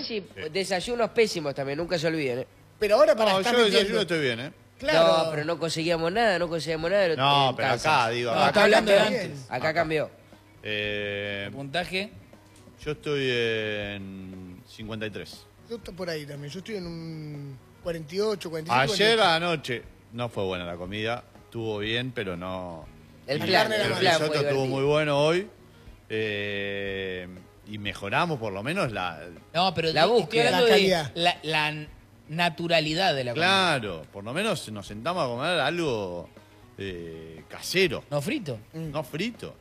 sí, desayunos pésimos también, nunca se olviden, ¿eh? Pero ahora para No, estar yo de metiendo- desayuno estoy bien, ¿eh? Claro. No, pero no conseguíamos nada, No, en pero casa. acá, digo, No, acá. está hablando de cambió. antes. Acá cambió. Puntaje. Yo estoy en 53. Yo estoy por ahí también. Yo estoy en un 48, 45. Ayer 48. a la noche no fue buena la comida, estuvo bien, pero no... El y plan, el el plan fue risotto estuvo divertido. muy bueno hoy. Y mejoramos por lo menos la... No, pero La estoy búsqueda. hablando La de calidad. la naturalidad de la comida. Claro, por lo menos nos sentamos a comer algo casero, No frito. no frito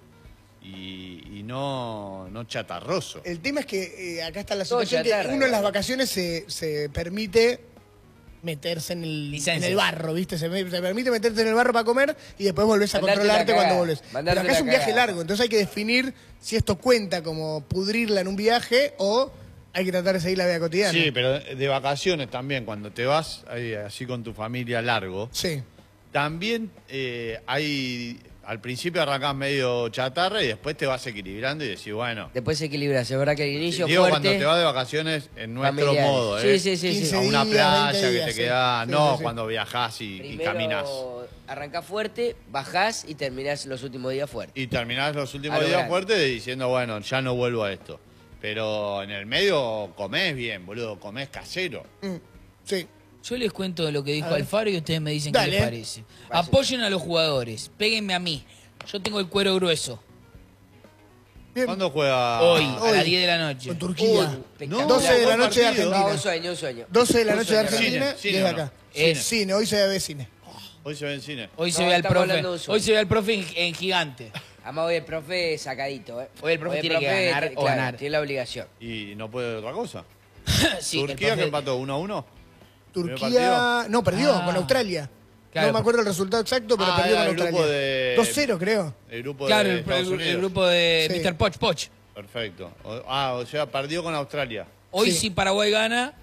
y no chatarroso. El tema es que acá está la Todo situación que chatarra, uno en las igual. vacaciones se permite meterse en Licencia. el barro, ¿viste? Se permite meterte en el barro para comer y después volvés a Mandarte controlarte la cuando cagada, volvés. Pero mandarte acá es la un viaje cagada. largo, entonces hay que definir si esto cuenta como pudrirla en un viaje o hay que tratar de seguir la vida cotidiana. Sí, pero de vacaciones también, cuando te vas ahí, así con tu familia largo, Sí. también hay... Al principio arrancás medio chatarra y después te vas equilibrando y decís, bueno... Después se equilibra, es verdad que el inicio Digo, fuerte... cuando te vas de vacaciones en nuestro familiares. modo, Sí, sí, sí, 15 sí. A una días, playa 20 que días, te sí. queda... Sí, no, sí, sí. cuando viajás y Primero caminás. arrancás fuerte, bajás y terminás los últimos días fuerte. Y terminás los últimos Algo días grande. fuertes diciendo, bueno, ya no vuelvo a esto. Pero en el medio comés bien, boludo, comés casero. Sí. Yo les cuento lo que dijo A ver. Alfaro y ustedes me dicen Dale. qué les parece. Apoyen a los jugadores, péguenme a mí. Yo tengo el cuero grueso. Bien. ¿Cuándo juega? Hoy, a Hoy. las 10 de la noche. Con Turquía. Espectacular. 12 de la buen noche de partido. No, Argentina. un sueño. 12 de la Un noche de sueño. Argentina, Cine, 10 de ¿o no? acá. Cine. Cine, hoy se ve cine. Hoy se ve en cine. Hoy se No, ve al estamos profe. hablando de un sueño. Hoy se ve al profe en gigante. Además hoy el profe sacadito, ¿eh? Hoy el profe tiene que ganar o ganar. Tiene la obligación. Y no puede otra cosa. Sí, el Turquía que profe- empató 1-1. Turquía. partido? No, perdió Ah. con Australia. Claro. No me acuerdo el resultado exacto, pero Ah, perdió era con el grupo Australia. de- 2-0, creo. El grupo Claro, de el Estados Unidos. grupo de Sí. Mr. Poch Poch. Perfecto. O sea, perdió con Australia. Hoy Sí. si Paraguay gana,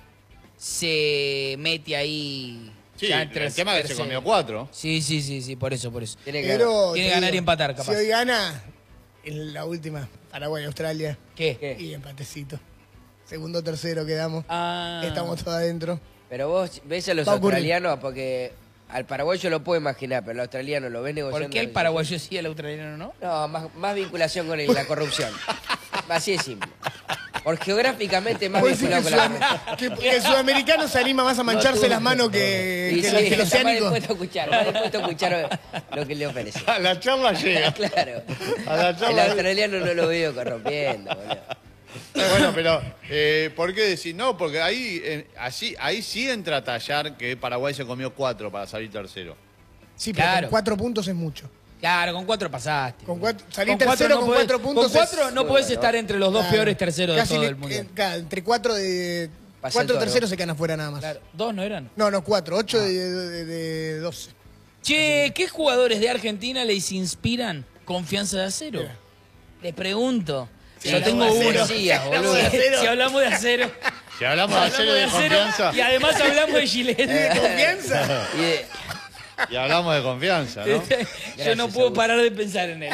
se mete ahí. Sí, ya el tema es que se comió 4. Sí, por eso. Tiene que Pero Tiene te que ganar y empatar, capaz. Si hoy gana, en la última, Paraguay-Australia, ¿Qué? ¿Qué? y empatecito. Segundo, tercero quedamos. Ah. Estamos todos adentro. Pero vos ves a los Va a ocurrir. australianos, porque al paraguayo lo puedo imaginar, pero al australiano lo ves negociando. ¿Por qué el paraguayo sí y el australiano no? No, más vinculación con la corrupción. Así es simple. Porque geográficamente más ¿Puedo decir vinculado con la... que el sudamericano se anima más a mancharse las manos que, Y que sí, el está más oceánico? dispuesto a escuchar, más dispuesto a escuchar lo que le ofrece. A la charla llega. Claro. A la El charla- australiano no lo veo corrompiendo, boludo. Bueno, pero ¿por qué decir no? Porque ahí sí entra a tallar que Paraguay se comió 4 para salir tercero. Sí, pero Claro. con 4 puntos es mucho. Claro, con 4 pasaste. Salir Con cuatro tercero no con podés- 4 puntos Con 4 es- no podés Bueno, estar entre los dos Claro. peores terceros de Casi todo le- el mundial. claro, entre 4 de... Pasa 4 el toro. terceros se quedan afuera nada más. Claro, 2 no eran. No, 4. 8 Ah. de 12. Che, ¿qué jugadores de Argentina les inspiran confianza de acero? Les pregunto. Sí, Yo hablamos tengo de uno. acero. Decías, boludo. Si hablamos de acero. Si hablamos de acero de confianza Y además hablamos de Gillette. ¿De confianza? Y de- y hablamos de confianza, ¿no? Yo Gracias, no puedo Saúl. parar de pensar en él.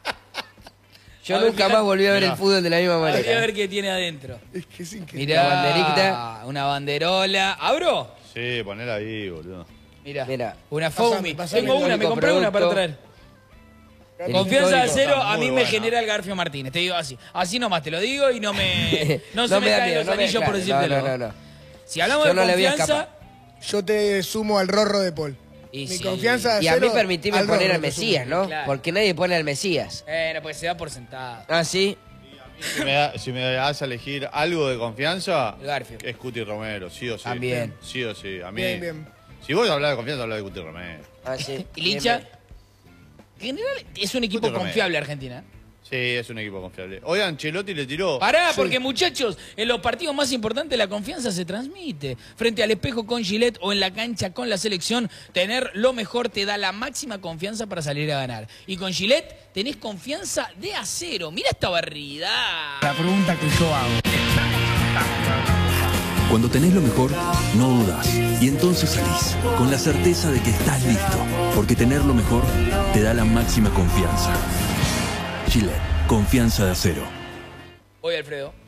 yo A ver, nunca mirá. más volví a ver Mirá. el fútbol de la misma Voy a manera. ver qué tiene adentro. Es que es increíble. Mirá, Una banderita. una banderola. ¿Abro? Sí, ponela ahí, boludo. Mirá, Mirá. una Pasame, Foamy. pasame Tengo el una, me único compré una para producto. traer. El Confianza de histórico. acero está a mí muy me buena. genera el Garfio Martínez, te digo así. Así nomás te lo digo y no se me da caen miedo, los no me- anillos por claro, decírtelo. no. Si hablamos Yo de no le voy a confianza, Yo te sumo al Rorro de Paul. Y Mi sí. confianza de Y a mí acero permitime al poner Rorro al te sumo. Mesías, ¿no? Claro. Porque nadie pone al Mesías. pues se da por sentado. Ah, sí. Si me das a elegir algo de confianza, El Garfio. es Cuti Romero, sí o sí. También. Sí o sí. A mí, Bien, bien. Si vos hablas de confianza, hablas de Cuti Romero. Ah, sí. ¿Y Licha? Bien, En general es un equipo Puto Romero. confiable Argentina. Sí, es un equipo confiable. Hoy Ancelotti le tiró. Pará, porque muchachos, en los partidos más importantes la confianza se transmite. Frente al espejo con Gillette o en la cancha con la selección, tener lo mejor te da la máxima confianza para salir a ganar. Y con Gillette tenés confianza de acero. Mira esta barrida. La pregunta que yo hago. Cuando tenés lo mejor, no dudás. Y entonces salís, con la certeza de que estás listo. Porque tener lo mejor te da la máxima confianza. Gillette, confianza de acero. Hoy, Alfredo,